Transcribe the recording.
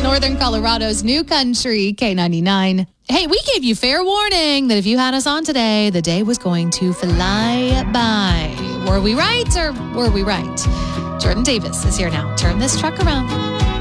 Northern Colorado's new country, K99. Hey, we gave you fair warning that if you had us on today, the day was going to fly by. Were we right or were we right? Jordan Davis is here now. Turn this truck around.